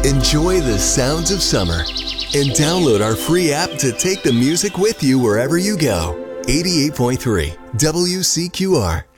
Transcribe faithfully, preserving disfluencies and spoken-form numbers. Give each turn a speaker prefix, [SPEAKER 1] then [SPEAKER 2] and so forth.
[SPEAKER 1] Enjoy the sounds of summer and download our free app to take the music with you wherever you go. eighty-eight point three W C Q R.